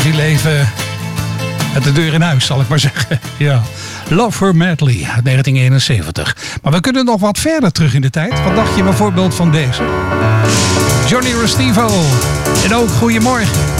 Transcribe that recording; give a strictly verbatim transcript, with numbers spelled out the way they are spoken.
televisieleven met de deur in huis, zal ik maar zeggen. Ja. Love Her Madly uit negentien eenenzeventig. Maar we kunnen nog wat verder terug in de tijd. Wat dacht je bijvoorbeeld van deze? Johnny Restivo. En ook goedemorgen.